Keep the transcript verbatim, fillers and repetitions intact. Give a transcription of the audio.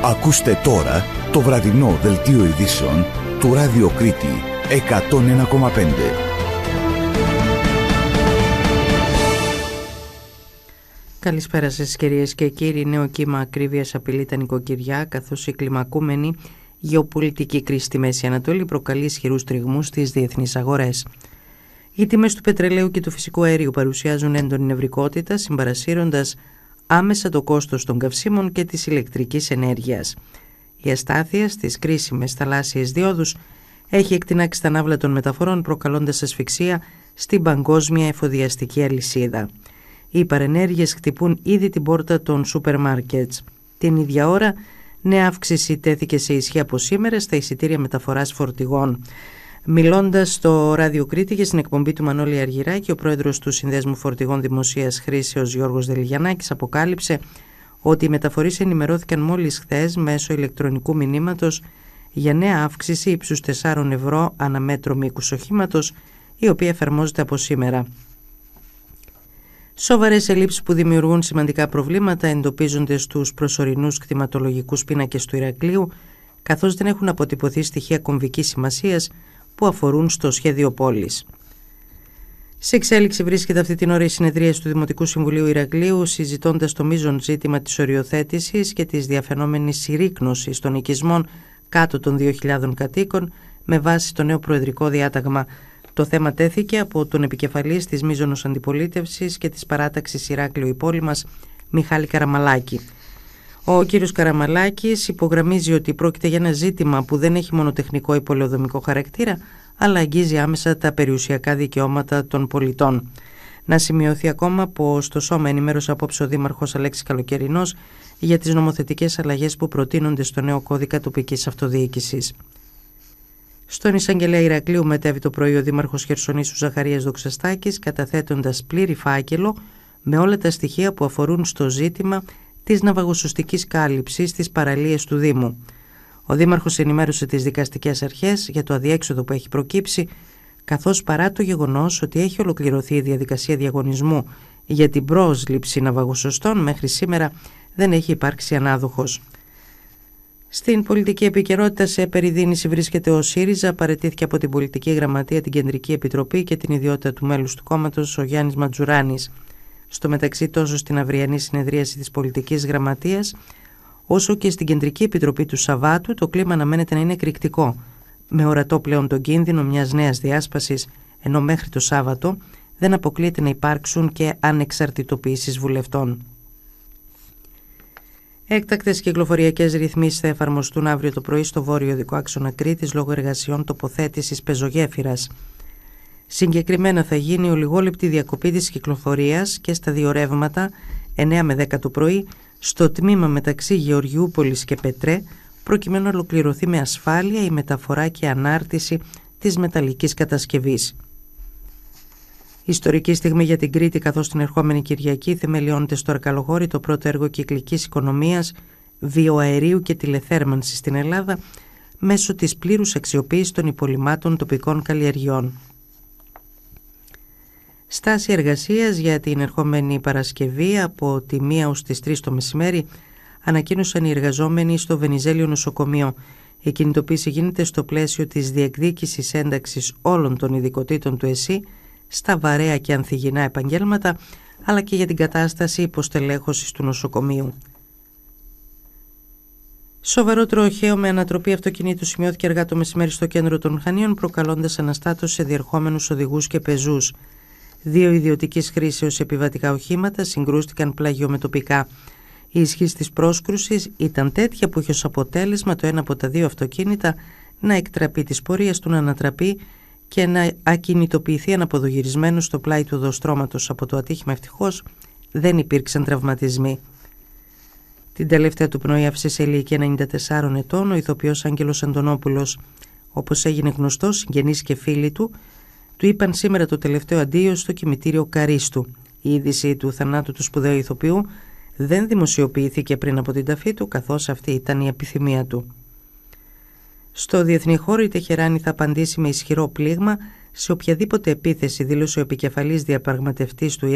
Ακούστε τώρα το βραδινό δελτίο ειδήσεων του Ράδιο Κρήτη εκατόν ένα κόμμα πέντε. Καλησπέρα σας κυρίες και κύριοι. Νέο κύμα ακρίβειας απειλεί τα νοικοκυριά, καθώς η κλιμακούμενη γεωπολιτική κρίση στη Μέση Ανατολή προκαλεί ισχυρούς τριγμούς στις διεθνείς αγορές. Οι τιμές του πετρελαίου και του φυσικού αερίου παρουσιάζουν έντονη νευρικότητα, συμπαρασύροντας άμεσα το κόστος των καυσίμων και της ηλεκτρικής ενέργειας. Η αστάθεια στις κρίσιμες θαλάσσιες διόδους έχει εκτινάξει τα ναύλα των μεταφορών, προκαλώντας ασφυξία στην παγκόσμια εφοδιαστική αλυσίδα. Οι παρενέργειες χτυπούν ήδη την πόρτα των σούπερ μάρκετς. Την ίδια ώρα, νέα αύξηση τέθηκε σε ισχύ από σήμερα στα εισιτήρια μεταφοράς φορτηγών. Μιλώντας στο Ράδιο Κρήτη και στην εκπομπή του Μανώλη Αργυράκη, ο πρόεδρος του Συνδέσμου Φορτηγών Δημοσίας Χρήσεως Γιώργος Δελιγιαννάκης αποκάλυψε ότι οι μεταφορείς ενημερώθηκαν μόλις χθες μέσω ηλεκτρονικού μηνύματος για νέα αύξηση ύψους τεσσάρων ευρώ ανά μέτρο μήκους οχήματος, η οποία εφαρμόζεται από σήμερα. Σοβαρές ελλείψεις που δημιουργούν σημαντικά προβλήματα εντοπίζονται στους προσωρινούς κτηματολογικούς πίνακες του Ηρακλείου, καθώς δεν έχουν αποτυπωθεί στοιχεία κομβικής σημασίας που αφορούν στο σχέδιο πόλης. Σε εξέλιξη βρίσκεται αυτή την ώρα η συνεδρίαση του Δημοτικού Συμβουλίου Ηρακλείου, συζητώντας το μείζον ζήτημα της οριοθέτησης και της διαφαινόμενης συρρίκνωσης των οικισμών κάτω των δύο χιλιάδων κατοίκων με βάση το νέο προεδρικό διάταγμα. Το θέμα τέθηκε από τον επικεφαλής της μείζωνος αντιπολίτευσης και της παράταξης Ηράκλειο η πόλη μας, Μιχάλη Καραμαλάκη. Ο κύριος Καραμαλάκης υπογραμμίζει ότι πρόκειται για ένα ζήτημα που δεν έχει μόνο τεχνικό ή πολεοδομικό χαρακτήρα, αλλά αγγίζει άμεσα τα περιουσιακά δικαιώματα των πολιτών. Να σημειωθεί ακόμα πως στο Σώμα ενημέρωσε απόψε ο Δήμαρχος Αλέξης Καλοκαιρινός για τις νομοθετικές αλλαγές που προτείνονται στο νέο κώδικα τοπικής αυτοδιοίκησης. Στον Εισαγγελέα Ηρακλείου μετέβη το πρωί ο Δήμαρχος Χερσονήσου Ζαχαρίας Δοξαστάκης, καταθέτοντας πλήρη φάκελο με όλα τα στοιχεία που αφορούν στο ζήτημα της ναυαγοσωστικής κάλυψης στις παραλίες του Δήμου. Ο Δήμαρχος ενημέρωσε τις δικαστικές αρχές για το αδιέξοδο που έχει προκύψει, καθώς παρά το γεγονός ότι έχει ολοκληρωθεί η διαδικασία διαγωνισμού για την πρόσληψη ναυαγοσωστών, μέχρι σήμερα δεν έχει υπάρξει ανάδοχος. Στην πολιτική επικαιρότητα, σε περιδίνηση βρίσκεται ο ΣΥΡΙΖΑ. Παραιτήθηκε από την Πολιτική Γραμματεία, την Κεντρική Επιτροπή και την ιδιότητα του μέλους του κόμματος ο Γιάννης Ματζουράνης. Στο μεταξύ, τόσο στην αυριανή συνεδρίαση της Πολιτικής Γραμματείας, όσο και στην Κεντρική Επιτροπή του Σαββάτου, το κλίμα αναμένεται να είναι εκρηκτικό, με ορατό πλέον τον κίνδυνο μιας νέας διάσπασης, ενώ μέχρι το Σάββατο δεν αποκλείεται να υπάρξουν και ανεξαρτητοποιήσεις βουλευτών. Έκτακτες κυκλοφοριακές ρυθμίσεις θα εφαρμοστούν αύριο το πρωί στο βόρειο οδικό άξονα Κρήτης λόγω εργασιών τοποθέτησης πεζογέφυρας. Συγκεκριμένα θα γίνει ολιγόλεπτη διακοπή της κυκλοφορίας και στα δύο ρεύματα εννιά με δέκα το πρωί στο τμήμα μεταξύ Γεωργιούπολης και Πετρέ, προκειμένου να ολοκληρωθεί με ασφάλεια η μεταφορά και ανάρτηση της μεταλλικής κατασκευής. Ιστορική στιγμή για την Κρήτη, καθώς την ερχόμενη Κυριακή θεμελιώνεται στο Αρκαλογόρι το πρώτο έργο κυκλικής οικονομίας, βιοαερίου και τηλεθέρμανσης στην Ελλάδα μέσω της πλήρους αξιοποίησης των υπολειμμάτων τοπικών καλλιεργειών. Στάση εργασίας για την ερχόμενη Παρασκευή από τη μία ως τις τρεις το μεσημέρι ανακοίνωσαν οι εργαζόμενοι στο Βενιζέλιο νοσοκομείο. Η κινητοποίηση γίνεται στο πλαίσιο της διεκδίκησης ένταξης όλων των ειδικοτήτων του ΕΣΥ στα βαρέα και ανθυγιεινά επαγγέλματα, αλλά και για την κατάσταση υποστελέχωσης του νοσοκομείου. Σοβαρό τροχαίο με ανατροπή αυτοκινήτου σημειώθηκε αργά το μεσημέρι στο κέντρο των Χανίων, προκαλώντας αναστάτωση σε διερχόμενους οδηγούς και πεζούς. Δύο ιδιωτικής χρήσεως επιβατικά οχήματα συγκρούστηκαν πλαγιομετωπικά. Η ισχύς της πρόσκρουσης ήταν τέτοια που είχε ως αποτέλεσμα το ένα από τα δύο αυτοκίνητα να εκτραπεί της πορείας του, να ανατραπεί και να ακινητοποιηθεί αναποδογυρισμένο στο πλάι του οδοστρώματος. Από το ατύχημα ευτυχώς δεν υπήρξαν τραυματισμοί. Την τελευταία του πνοή άφησε σε ηλικία ενενήντα τεσσάρων ετών ο ηθοποιός Άγγελος Αντωνόπουλος. Όπως έγινε γνωστό, συγγενείς και φίλοι του του είπαν σήμερα το τελευταίο αντίο στο κημητήριο Καρίστου. Η είδηση του θανάτου του σπουδαίου ηθοποιού δεν δημοσιοποιήθηκε πριν από την ταφή του, καθώς αυτή ήταν η επιθυμία του. Στο διεθνή χώρο, η Τεχεράνη θα απαντήσει με ισχυρό πλήγμα σε οποιαδήποτε επίθεση, δήλωσε ο επικεφαλής διαπραγματευτής του